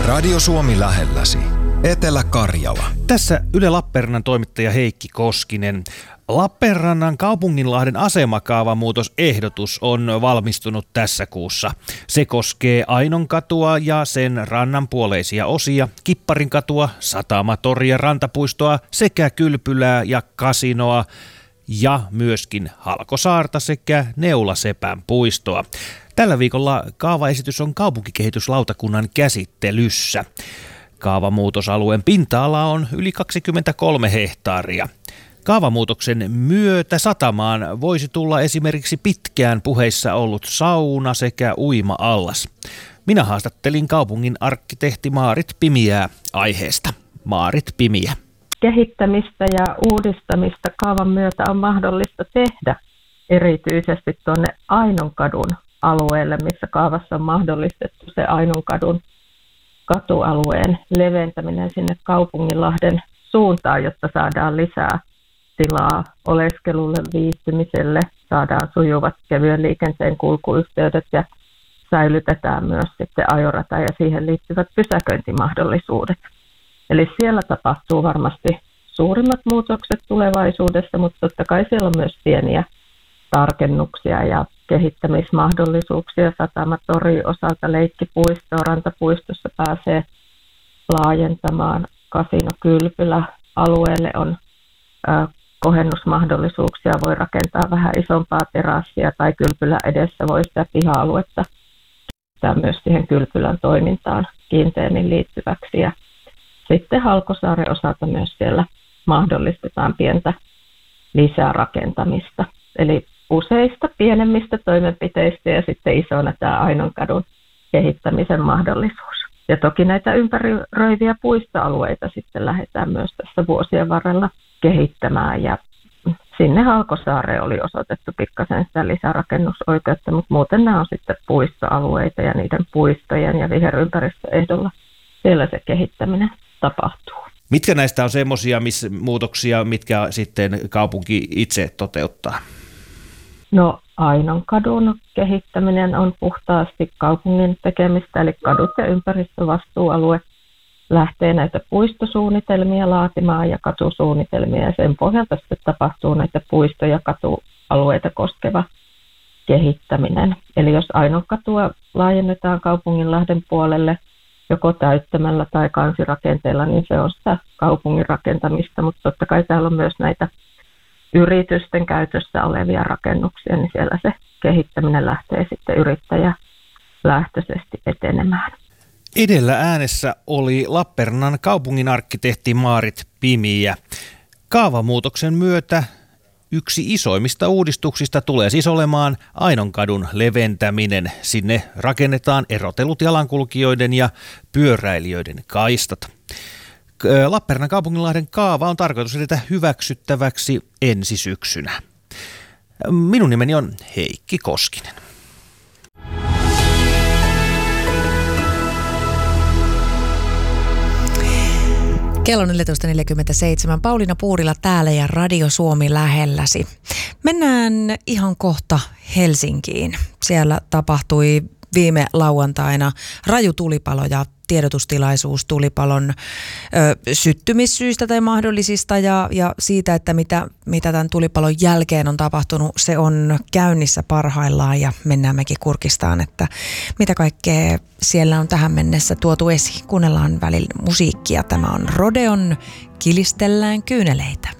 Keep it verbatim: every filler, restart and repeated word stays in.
Radio Suomi lähelläsi. Etelä-Karjala. Tässä Yle Lappeenrannan toimittaja Heikki Koskinen. Lappeenrannan Kaupunginlahden asemakaavamuutosehdotus on valmistunut tässä kuussa. Se koskee Ainonkatua ja sen rannanpuoleisia osia, Kipparinkatua, Satamatoria, Rantapuistoa sekä Kylpylää ja Kasinoa ja myöskin Halkosaarta sekä Neulasepän puistoa. Tällä viikolla kaavaesitys on kaupunkikehityslautakunnan käsittelyssä. Kaavamuutosalueen pinta-ala on yli kaksikymmentäkolme hehtaaria. Kaavamuutoksen myötä satamaan voisi tulla esimerkiksi pitkään puheissa ollut sauna sekä uima-allas. Minä haastattelin kaupungin arkkitehti Maarit Pimiää aiheesta. Maarit Pimiä. Kehittämistä ja uudistamista kaavan myötä on mahdollista tehdä erityisesti tuonne Ainonkadun alueelle, missä kaavassa on mahdollistettu se Ainonkadun katualueen leventäminen sinne Kaupunginlahden suuntaan, jotta saadaan lisää tilaa oleskelulle, viihtymiselle, saadaan sujuvat kevyen liikenteen kulkuyhteydet ja säilytetään myös sitten ajorata ja siihen liittyvät pysäköintimahdollisuudet. Eli siellä tapahtuu varmasti suurimmat muutokset tulevaisuudessa, mutta totta kai siellä on myös pieniä tarkennuksia ja kehittämismahdollisuuksia. Satamatori osalta leikkipuisto, Rantapuistossa pääsee laajentamaan. Kasino Kylpylä alueelle on ö, kohennusmahdollisuuksia, voi rakentaa vähän isompaa terassia tai Kylpylä edessä voi sitä piha-aluetta käyttää myös siihen Kylpylän toimintaan kiinteämmin liittyväksi. Ja sitten Halkosaaren osalta myös siellä mahdollistetaan pientä lisärakentamista. Eli useista pienemmistä toimenpiteistä ja sitten isona tämä Ainonkadun kehittämisen mahdollisuus. Ja toki näitä ympäröiviä puistoalueita sitten lähdetään myös tässä vuosien varrella kehittämään. Ja sinne Halkosaareen oli osoitettu pikkasen sitä lisärakennusoikeutta, mutta muuten nämä on sitten puistoalueita ja niiden puistojen ja viherympäristöehdolla siellä se kehittäminen tapahtuu. Mitkä näistä on semmoisia muutoksia, mitkä sitten kaupunki itse toteuttaa? No Ainonkadun kehittäminen on puhtaasti kaupungin tekemistä, eli kadut ja ympäristövastuualue lähtee näitä puistosuunnitelmia laatimaan ja katusuunnitelmia, ja sen pohjalta sitten tapahtuu näitä puisto- ja katualueita koskeva kehittäminen. Eli jos Ainonkatua laajennetaan Kaupunginlahden puolelle joko täyttämällä tai kansirakenteella, niin se on sitä kaupungin rakentamista, mutta totta kai täällä on myös näitä yritysten käytössä olevia rakennuksia, niin siellä se kehittäminen lähtee sitten yrittäjälähtöisesti etenemään. Edellä äänessä oli Lappeenrannan kaupungin arkkitehti Maarit Pimiä. Kaavamuutoksen myötä yksi isoimmista uudistuksista tulee siis olemaan Ainonkadun leventäminen. Sinne rakennetaan erotelut jalankulkijoiden ja pyöräilijöiden kaistat. Lappeenrannan Kaupunginlahden kaava on tarkoitus edetä hyväksyttäväksi ensi syksynä. Minun nimeni on Heikki Koskinen. Kello neljätoista neljäkymmentäseitsemän. Pauliina Puurila täällä ja Radio Suomi lähelläsi. Mennään ihan kohta Helsinkiin. Siellä tapahtui viime lauantaina raju tulipalo ja tiedotustilaisuus tulipalon ö, syttymissyistä tai mahdollisista ja, ja siitä, että mitä, mitä tämän tulipalon jälkeen on tapahtunut, se on käynnissä parhaillaan ja mennään mekin kurkistaan, että mitä kaikkea siellä on tähän mennessä tuotu esiin. Kuunnellaan välillä musiikkia. Tämä on Rodeon Kilistellään kyyneleitä.